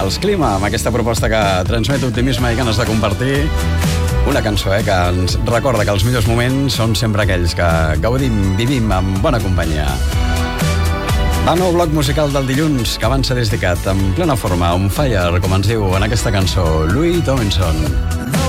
els Clima, amb aquesta proposta que transmet optimisme i ganes de compartir. Una cançó que ens recorda que els millors moments són sempre aquells que gaudim, vivim amb bona companyia. Va, nou bloc musical del dilluns que avança des d'ICAT en plena forma, on fire, com ens diu en aquesta cançó Louis Tomlinson.